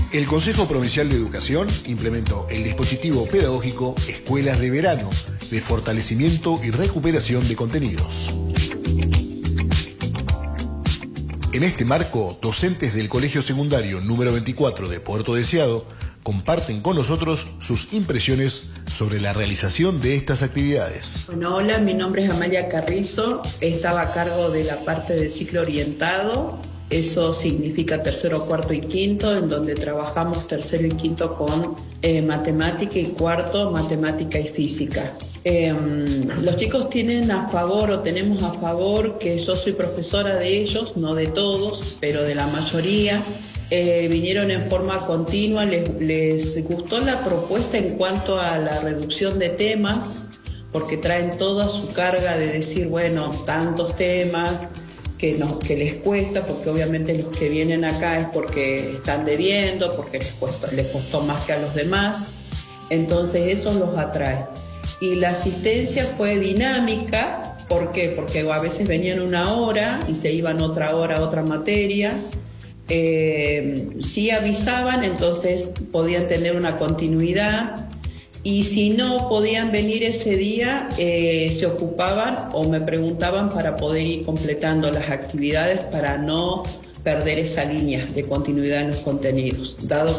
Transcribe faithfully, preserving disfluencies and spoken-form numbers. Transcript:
El Consejo Provincial de Educación implementó el dispositivo pedagógico Escuelas de Verano, de fortalecimiento y recuperación de contenidos. En este marco, docentes del Colegio Secundario número veinticuatro de Puerto Deseado comparten con nosotros sus impresiones sobre la realización de estas actividades. Bueno, hola, mi nombre es Amalia Carrizo, estaba a cargo de la parte del ciclo orientado. Eso significa tercero, cuarto y quinto, en donde trabajamos tercero y quinto con eh, matemática y cuarto matemática y física. Eh, los chicos tienen a favor o tenemos a favor que yo soy profesora de ellos, no de todos, pero de la mayoría. Eh, vinieron en forma continua, les, les gustó la propuesta en cuanto a la reducción de temas, porque traen toda su carga de decir, bueno, tantos temas que, nos, que les cuesta, porque obviamente los que vienen acá es porque están debiendo, porque les, cuesta, les costó más que a los demás, entonces eso los atrae. Y la asistencia fue dinámica, ¿por qué? Porque a veces venían una hora y se iban otra hora a otra materia. Eh, si avisaban, entonces podían tener una continuidad, y si no podían venir ese día, eh, se ocupaban o me preguntaban para poder ir completando las actividades para no perder esa línea de continuidad en los contenidos, dado